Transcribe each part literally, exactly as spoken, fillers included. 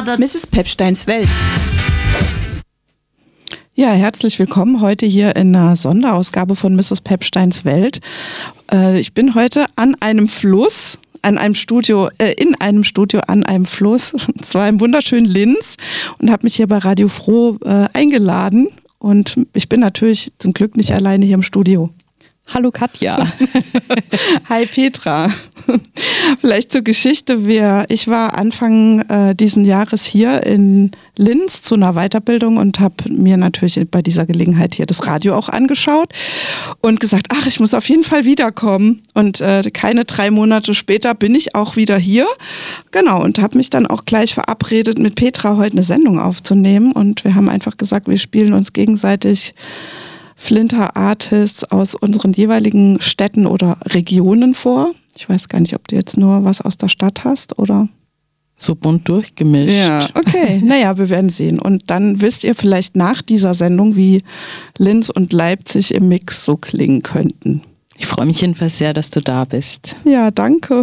Mother. Misses Pepsteins Welt. Ja, herzlich willkommen heute hier in einer Sonderausgabe von Misses Pepsteins Welt. Äh, ich bin heute an einem Fluss, an einem Studio, äh, in einem Studio an einem Fluss, und zwar im wunderschönen Linz, und habe mich hier bei Radio Froh äh, eingeladen. Und ich bin natürlich zum Glück nicht alleine hier im Studio. Hallo Katja. Hi Petra. Vielleicht zur Geschichte. Wir, ich war Anfang äh, diesen Jahres hier in Linz zu einer Weiterbildung und habe mir natürlich bei dieser Gelegenheit hier das Radio auch angeschaut und gesagt, ach, ich muss auf jeden Fall wiederkommen. Und äh, keine drei Monate später bin ich auch wieder hier. Genau, und habe mich dann auch gleich verabredet, mit Petra heute eine Sendung aufzunehmen. Und wir haben einfach gesagt, wir spielen uns gegenseitig Flinter-Artists aus unseren jeweiligen Städten oder Regionen vor. Ich weiß gar nicht, ob du jetzt nur was aus der Stadt hast oder... So bunt durchgemischt. Ja, okay. Naja, wir werden sehen. Und dann wisst ihr vielleicht nach dieser Sendung, wie Linz und Leipzig im Mix so klingen könnten. Ich freue mich jedenfalls sehr, dass du da bist. Ja, danke.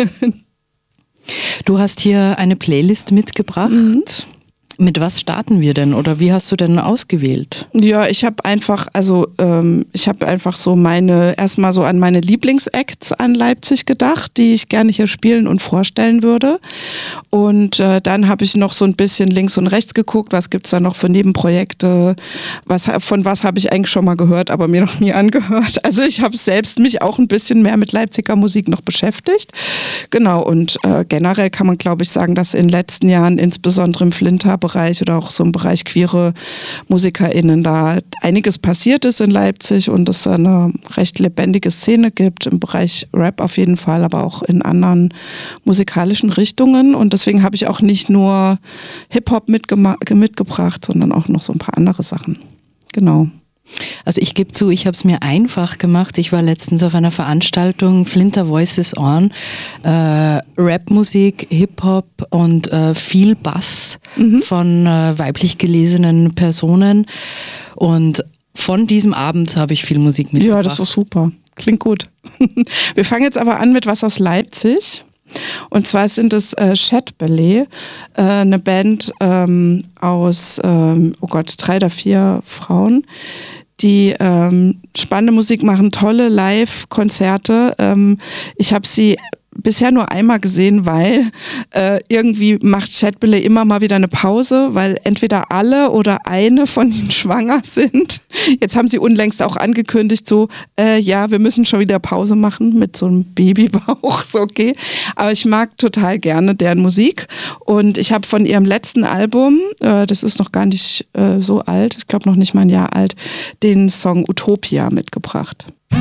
Du hast hier eine Playlist mitgebracht. Mhm. Mit was starten wir denn oder wie hast du denn ausgewählt? Ja, ich habe einfach, also ähm, ich habe einfach so meine, erstmal so an meine Lieblingsacts an Leipzig gedacht, die ich gerne hier spielen und vorstellen würde. Und äh, dann habe ich noch so ein bisschen links und rechts geguckt, was gibt's da noch für Nebenprojekte, was, von was habe ich eigentlich schon mal gehört, aber mir noch nie angehört. Also ich habe selbst mich auch ein bisschen mehr mit Leipziger Musik noch beschäftigt. Genau, und äh, generell kann man, glaube ich, sagen, dass in den letzten Jahren, insbesondere im Flinter-Bereich oder auch so im Bereich queere MusikerInnen da einiges passiert ist in Leipzig und es eine recht lebendige Szene gibt, im Bereich Rap auf jeden Fall, aber auch in anderen musikalischen Richtungen. Und deswegen habe ich auch nicht nur Hip-Hop mitgema- mitgebracht, sondern auch noch so ein paar andere Sachen. Genau. Also ich gebe zu, ich habe es mir einfach gemacht. Ich war letztens auf einer Veranstaltung, Flinter Voices On, äh, Rapmusik, Hip-Hop und äh, viel Bass mhm. von äh, weiblich gelesenen Personen. Und von diesem Abend habe ich viel Musik mitgebracht. Ja, das ist super. Klingt gut. Wir fangen jetzt aber an mit was aus Leipzig. Und zwar sind es äh, Chat Ballet, äh, eine Band ähm, aus, ähm, oh Gott, drei oder vier Frauen, die ähm, spannende Musik machen, tolle Live-Konzerte. Ähm, ich habe sie bisher nur einmal gesehen, weil äh, irgendwie macht Chat Ballet immer mal wieder eine Pause, weil entweder alle oder eine von ihnen schwanger sind. Jetzt haben sie unlängst auch angekündigt, so, äh, ja, wir müssen schon wieder Pause machen mit so einem Babybauch, so okay. Aber ich mag total gerne deren Musik und ich habe von ihrem letzten Album, äh, das ist noch gar nicht äh, so alt, ich glaube noch nicht mal ein Jahr alt, den Song Utopia mitgebracht.